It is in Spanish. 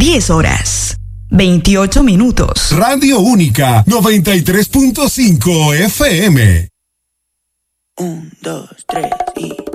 10 horas, 28 minutos. Radio Única, 93.5 FM. 1, 2, 3 y...